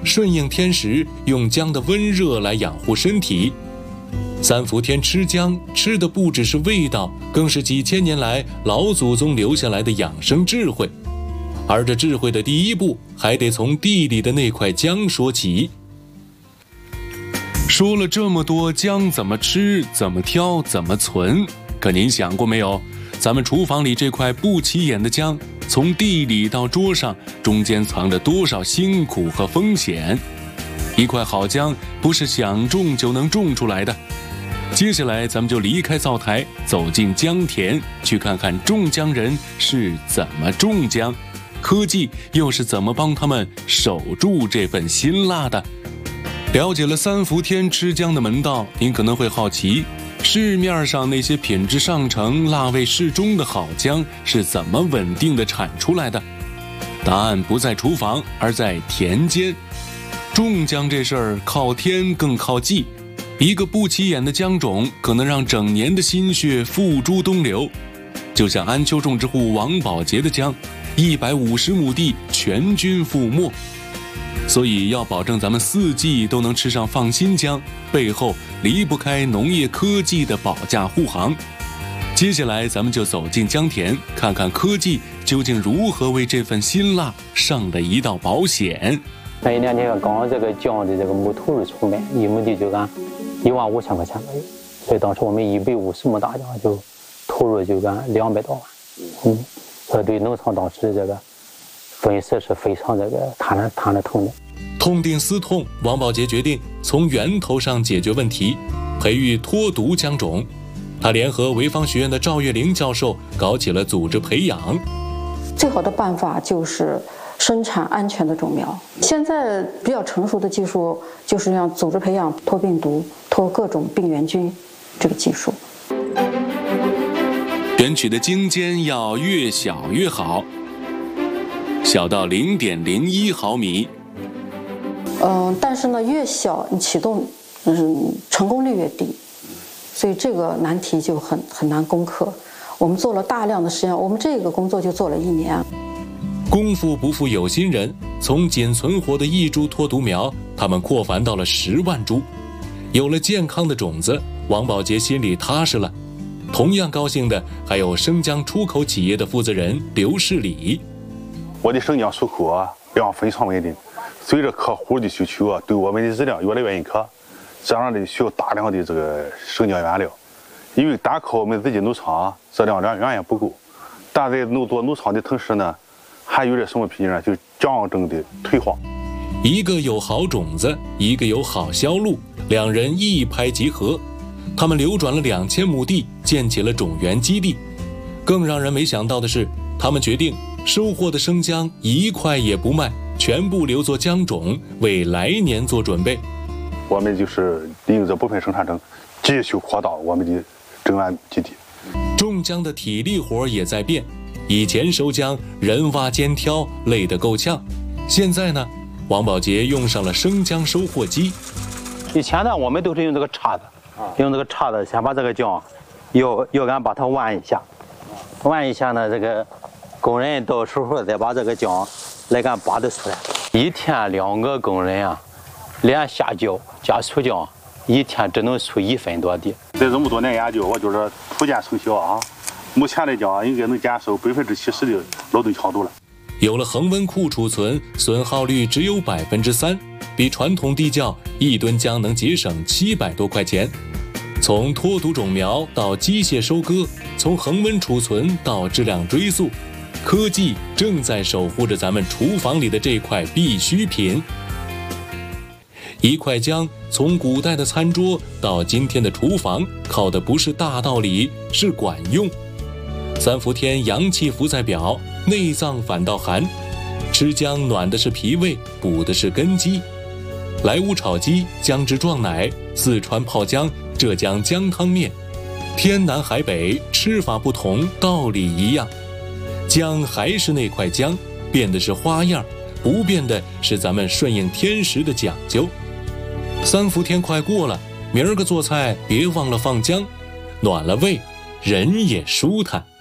顺应天时，用姜的温热来养护身体。三伏天吃姜，吃的不只是味道，更是几千年来老祖宗留下来的养生智慧。而这智慧的第一步，还得从地里的那块姜说起。说了这么多姜怎么吃、怎么挑、怎么存，可您想过没有？咱们厨房里这块不起眼的姜，从地里到桌上，中间藏着多少辛苦和风险？一块好姜不是想种就能种出来的。接下来咱们就离开灶台，走进姜田，去看看种姜人是怎么种姜，科技又是怎么帮他们守住这份辛辣的。了解了三伏天吃姜的门道，您可能会好奇，市面上那些品质上乘、辣味适中的好姜是怎么稳定的产出来的？答案不在厨房，而在田间。种姜这事儿靠天更靠地，一个不起眼的姜种可能让整年的心血付诸东流。就像安丘种植户王宝杰的姜，150亩地全军覆没。所以要保证咱们4季都能吃上放心姜，背后离不开农业科技的保驾护航。接下来咱们就走进姜田，看看科技究竟如何为这份辛辣上了一道保险。 那2天刚好这个姜的这个木头是出卖，1亩地就干15000块钱左右，所以当时我们150亩大姜就投入就干200多万。所以对农场当时的这个损失是非常这个谈得通的。 痛定思痛，王宝杰决定从源头上解决问题，培育脱毒姜种。他联合潍坊学院的赵月玲教授搞起了组织培养。 最好的办法就是生产安全的种苗。现在比较成熟的技术就是让组织培养脱病毒、脱各种病原菌这个技术。 选取的茎尖要越小越好，小到0.01毫米。 但是呢，越小你启动，成功率越低，所以这个难题就很难攻克。我们做了大量的实验，我们这个工作就做了1年。 功夫不负有心人，从仅存活的1株脱毒苗，他们扩繁到了10万株。有了健康的种子，王宝杰心里踏实了。同样高兴的还有生姜出口企业的负责人刘世礼。 我的生姜出口量非常稳定，随着客户的需求对我们的质量越来越认可，这样的需要大量的这个生姜原料。因为单靠我们自己农场这量远远不够，但在做农场的同时呢，还有点什么脾气呢？就是姜种的退化。 一个有好种子，一个有好销路，两人一拍即合。他们流转了2000亩地，建起了种源基地。更让人没想到的是，他们决定收获的生姜1块也不卖，全部留作姜种，为来年做准备。 我们就是利用这部分生产成，继续扩大我们的种源基地。 种姜的体力活也在变，以前收姜人挖肩挑，累得够呛。现在呢，王宝杰用上了生姜收获机。 以前呢，我们都是用这个叉子，先把这个姜要敢把它弯一下，弯一下呢，这个工人到时候再把这个姜来敢拔得出来。一天2个工人连下浇加除姜，一天只能除1分多地。 在这么多年研究，我就是初见成效目前来讲，应该能减少70%的劳动强度了。 有了恒温库储存，损耗率只有3%，比传统地窖1吨姜能节省700多块钱。从脱毒种苗到机械收割，从恒温储存到质量追溯，科技正在守护着咱们厨房里的这块必需品。一块姜从古代的餐桌到今天的厨房，靠的不是大道理，是管用。三伏天阳气伏在表，内脏反倒寒。吃姜暖的是脾胃，补的是根基。莱芜炒鸡、姜汁撞奶，四川泡姜、浙江姜汤面，天南海北，吃法不同，道理一样。姜还是那块姜，变的是花样，不变的是咱们顺应天时的讲究。三伏天快过了，明儿个做菜别忘了放姜，暖了胃，人也舒坦。